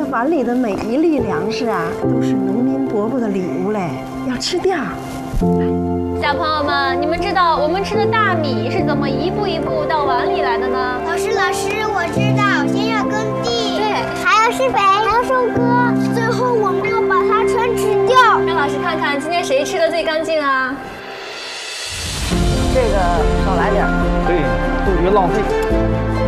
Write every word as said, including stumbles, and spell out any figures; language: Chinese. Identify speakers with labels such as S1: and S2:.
S1: 碗里的每一粒粮食啊，都是农民伯伯的礼物嘞，要吃掉。
S2: 小朋友们，你们知道我们吃的大米是怎么一步一步到碗里来的呢？
S3: 老师，老师，我知道，先要耕地，对，还要施肥，还要收割，最后我们要把它全吃掉。
S2: 让老师看看今天谁吃的最干净啊？
S1: 这个少来点儿，
S4: 对，都别浪费。